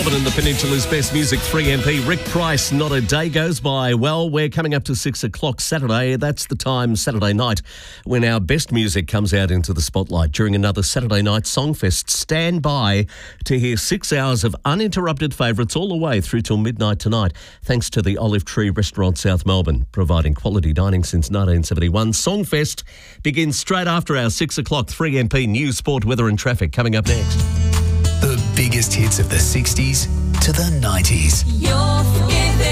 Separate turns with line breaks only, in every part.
Melbourne and the Peninsula's best music, 3MP. Rick Price, Not a Day Goes By. Well, we're coming up to 6 o'clock Saturday. That's the time Saturday night when our best music comes out into the spotlight during another Saturday night Songfest. Stand by to hear 6 hours of uninterrupted favourites all the way through till midnight tonight, thanks to the Olive Tree Restaurant, South Melbourne, providing quality dining since 1971. Songfest begins straight after our 6 o'clock 3MP news, sport, weather and traffic. Coming up next.
The biggest hits of the 60s to the 90s.
You're forgiven.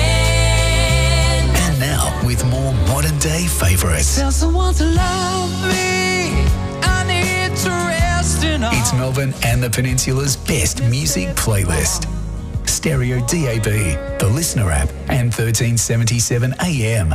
And now, with more modern day favourites.
Tell someone to love me. I need to rest in all.
It's Melbourne and the Peninsula's best music playlist. Stereo DAB, the Listener app, and 1377 AM.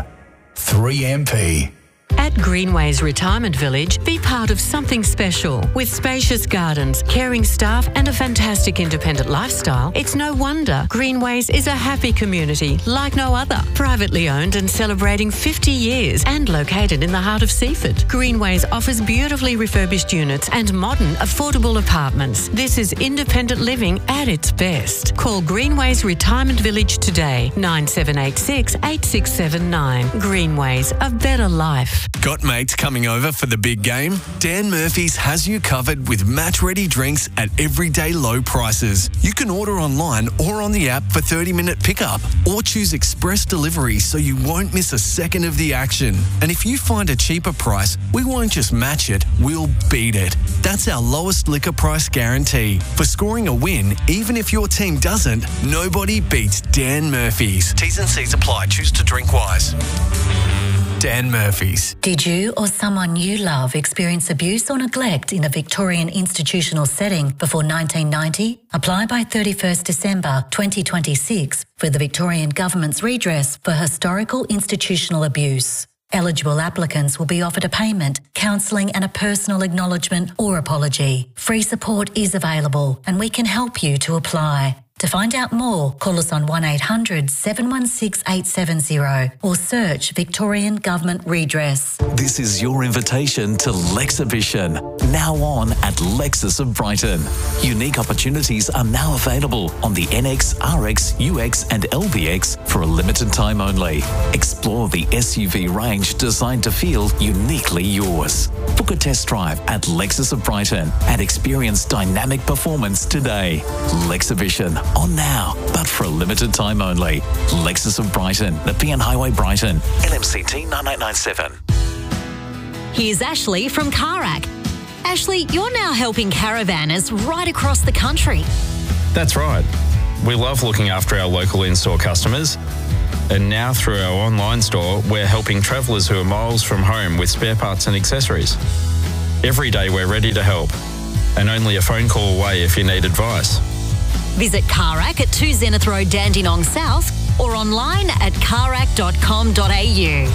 3MP.
At Greenways Retirement Village, be part of something special. With spacious gardens, caring staff and a fantastic independent lifestyle, it's no wonder Greenways is a happy community like no other. Privately owned and celebrating 50 years and located in the heart of Seaford. Greenways offers beautifully refurbished units and modern, affordable apartments. This is independent living at its best. Call Greenways Retirement Village today, 9786 8679. Greenways, a better life.
Got mates coming over for the big game? Dan Murphy's has you covered with match-ready drinks at everyday low prices. You can order online or on the app for 30-minute pickup, or choose express delivery so you won't miss a second of the action. And if you find a cheaper price, we won't just match it, we'll beat it. That's our lowest liquor price guarantee. For scoring a win, even if your team doesn't, nobody beats Dan Murphy's. T's and C's apply. Choose to drink wise. Dan Murphy's.
Did you or someone you love experience abuse or neglect in a Victorian institutional setting before 1990? Apply by 31st December 2026 for the Victorian Government's redress for historical institutional abuse. Eligible applicants will be offered a payment, counselling and a personal acknowledgement or apology. Free support is available and we can help you to apply. To find out more, call us on 1800 716 870 or search Victorian Government Redress.
This is your invitation to Lexibition, now on at Lexus of Brighton. Unique opportunities are now available on the NX, RX, UX and LBX for a limited time only. Explore the SUV range designed to feel uniquely yours. Book a test drive at Lexus of Brighton and experience dynamic performance today. Lexibition, on now, but for a limited time only. Lexus of Brighton, the PN Highway Brighton, LMCT 9897.
Here's Ashley from Carac. Ashley, you're now helping caravanners right across the country.
That's right. We love looking after our local in-store customers. And now through our online store, we're helping travellers who are miles from home with spare parts and accessories. Every day we're ready to help, and only a phone call away if you need advice.
Visit Carac at 2 Zenith Road, Dandenong South, or online at carac.com.au.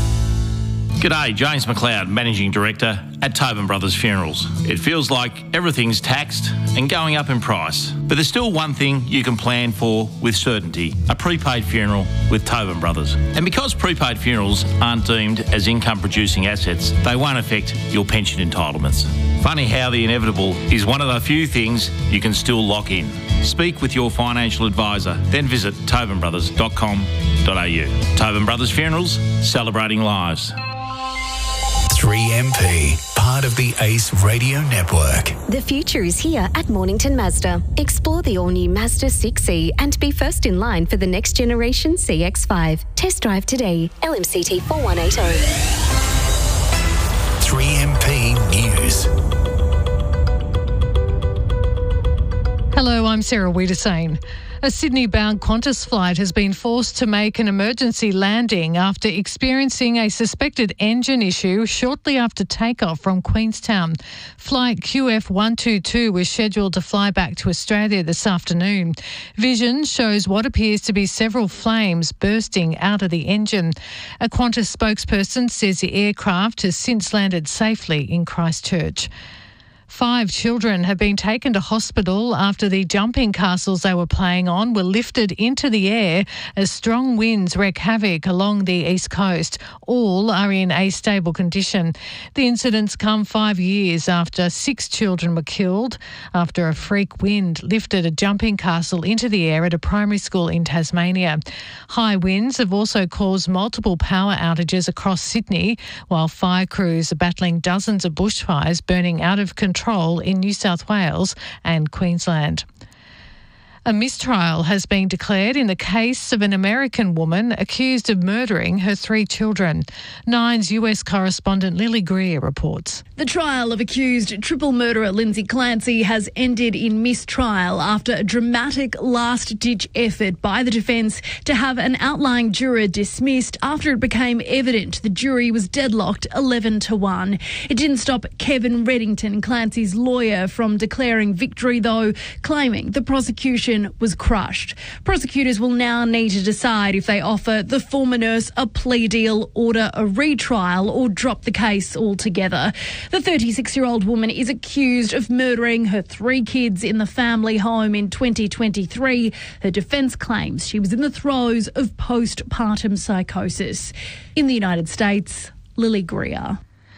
G'day, James McLeod, Managing Director at Tobin Brothers Funerals. It feels like everything's taxed and going up in price, but there's still one thing you can plan for with certainty: a prepaid funeral with Tobin Brothers. And because prepaid funerals aren't deemed as income-producing assets, they won't affect your pension entitlements. Funny how the inevitable is one of the few things you can still lock in. Speak with your financial advisor, then visit tobinbrothers.com.au. Tobin Brothers Funerals, celebrating lives.
3MP, part of the ACE Radio Network.
The future is here at Mornington Mazda. Explore the all-new Mazda 6e and be first in line for the next generation CX-5. Test drive today. LMCT 4180.
3MP News.
Hello, I'm Sarah Wiedersane. A Sydney-bound Qantas flight has been forced to make an emergency landing after experiencing a suspected engine issue shortly after takeoff from Queenstown. Flight QF122 was scheduled to fly back to Australia this afternoon. Vision shows what appears to be several flames bursting out of the engine. A Qantas spokesperson says the aircraft has since landed safely in Christchurch. 5 children have been taken to hospital after the jumping castles they were playing on were lifted into the air as strong winds wreak havoc along the east coast. All are in a stable condition. The incidents come 5 years after 6 children were killed after a freak wind lifted a jumping castle into the air at a primary school in Tasmania. High winds have also caused multiple power outages across Sydney, while fire crews are battling dozens of bushfires burning out of control in New South Wales and Queensland. A mistrial has been declared in the case of an American woman accused of murdering her 3 children. Nine's US correspondent Lily Greer reports.
The trial of accused triple murderer Lindsay Clancy has ended in mistrial after a dramatic last-ditch effort by the defence to have an outlying juror dismissed after it became evident the jury was deadlocked 11-1. It didn't stop Kevin Reddington, Clancy's lawyer, from declaring victory, though, claiming the prosecution was crushed. Prosecutors will now need to decide if they offer the former nurse a plea deal, order a retrial, or drop the case altogether. The 36-year-old woman is accused of murdering her 3 kids in the family home in 2023. Her defence claims she was in the throes of postpartum psychosis. In the United States, Lily Greer.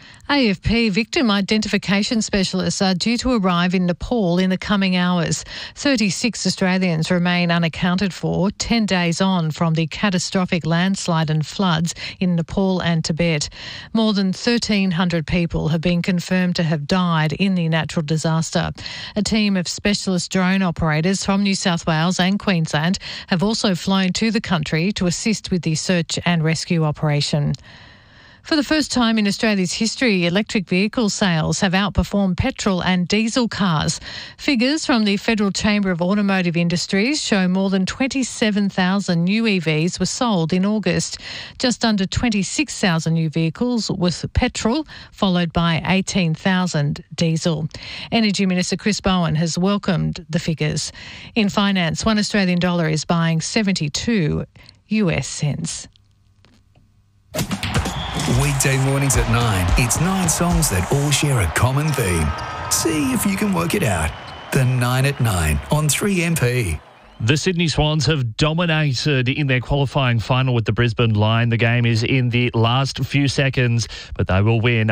AFP victim identification specialists are due to arrive in Nepal in the coming hours. 36 Australians remain unaccounted for 10 days on from the catastrophic landslide and floods in Nepal and Tibet. More than 1,300 people have been confirmed to have died in the natural disaster. A team of specialist drone operators from New South Wales and Queensland have also flown to the country to assist with the search and rescue operation. For the first time in Australia's history, electric vehicle sales have outperformed petrol and diesel cars. Figures from the Federal Chamber of Automotive Industries show more than 27,000 new EVs were sold in August. Just under 26,000 new vehicles with petrol, followed by 18,000 diesel. Energy Minister Chris Bowen has welcomed the figures. In finance, $1 Australian dollar is buying 72 US cents.
Weekday mornings at 9. It's 9 songs that all share a common theme. See if you can work it out. The 9 at 9 on 3MP.
The Sydney Swans have dominated in their qualifying final with the Brisbane Lion. The game is in the last few seconds, but they will win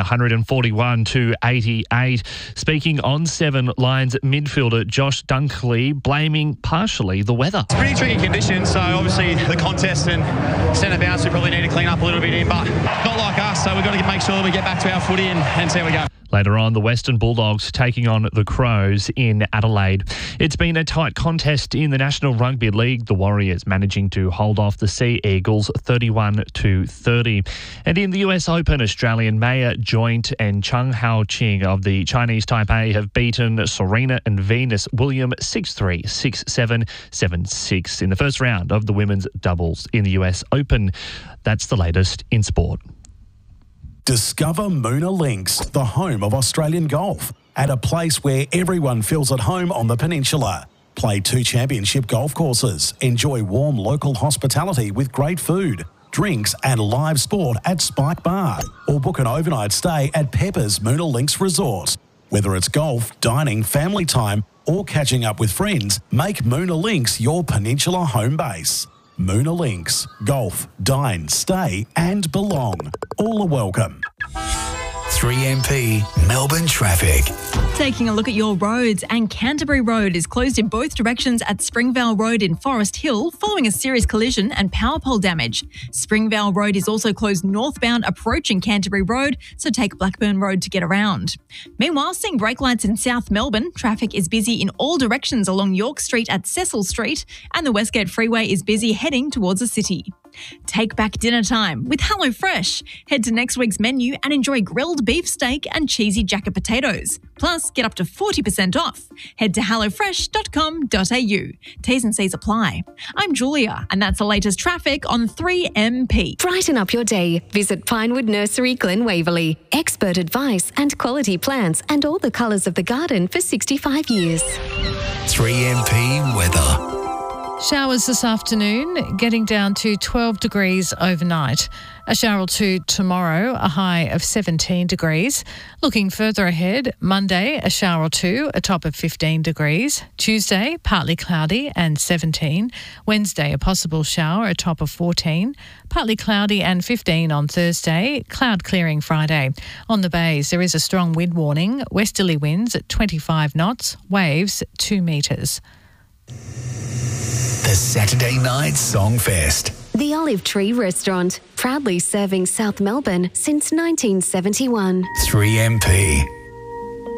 141-88. Speaking on 7, Lions midfielder Josh Dunkley blaming partially the weather.
It's pretty tricky conditions, so obviously the contest and centre bounce we probably need to clean up a little bit in, but not like us, so we've got to make sure that we get back to our footy and see how we go.
Later on, the Western Bulldogs taking on the Crows in Adelaide. It's been a tight contest in the National Rugby League, the Warriors managing to hold off the Sea Eagles 31-30. And in the US Open, Australian Maya Joint and Cheng Hao Ching of the Chinese Taipei have beaten Serena and Venus Williams 6-3, 6-7, 7-6 in the first round of the women's doubles in the US Open. That's the latest in sport.
Discover Moona Links, the home of Australian golf, at a place where everyone feels at home on the peninsula. Play 2 championship golf courses, enjoy warm local hospitality with great food, drinks and live sport at Spike Bar, or book an overnight stay at Pepper's Moona Links Resort. Whether it's golf, dining, family time or catching up with friends, make Moona Links your peninsula home base. Moona Links. Golf, dine, stay and belong. All are welcome.
3MP Melbourne traffic.
Taking a look at your roads, and Canterbury Road is closed in both directions at Springvale Road in Forest Hill following a serious collision and power pole damage. Springvale Road is also closed northbound approaching Canterbury Road, so take Blackburn Road to get around. Meanwhile, seeing brake lights in South Melbourne, traffic is busy in all directions along York Street at Cecil Street, and the Westgate Freeway is busy heading towards the city. Take back dinner time with HelloFresh. Head to next week's menu and enjoy grilled beef steak and cheesy jacket potatoes. Plus, get up to 40% off. Head to hellofresh.com.au. T's and C's apply. I'm Julia, and that's the latest traffic on 3MP.
Brighten up your day. Visit Pinewood Nursery, Glen Waverley. Expert advice and quality plants and all the colours of the garden for 65 years.
3MP weather.
Showers this afternoon, getting down to 12 degrees overnight. A shower or two tomorrow, a high of 17 degrees. Looking further ahead, Monday, a shower or two, a top of 15 degrees. Tuesday, partly cloudy and 17. Wednesday, a possible shower, a top of 14. Partly cloudy and 15 on Thursday. Cloud clearing Friday. On the bays, there is a strong wind warning. Westerly winds at 25 knots. Waves 2 metres.
The Saturday Night Songfest.
The Olive Tree Restaurant, proudly serving South Melbourne since 1971.
3MP.